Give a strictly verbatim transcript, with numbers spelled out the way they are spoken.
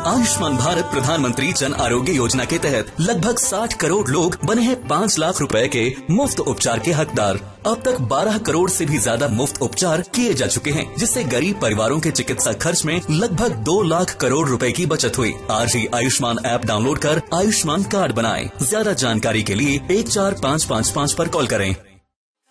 आयुष्मान भारत प्रधानमंत्री जन आरोग्य योजना के तहत लगभग साठ करोड़ लोग बने हैं पाँच लाख रुपए के मुफ्त उपचार के हकदार। अब तक बारह करोड़ से भी ज्यादा मुफ्त उपचार किए जा चुके हैं, जिससे गरीब परिवारों के चिकित्सा खर्च में लगभग दो लाख करोड़ रुपए की बचत हुई। आज ही आयुष्मान ऐप डाउनलोड कर आयुष्मान कार्ड बनाएं। ज्यादा जानकारी के लिए एक चार पाँच पाँच पाँच पर कॉल करें।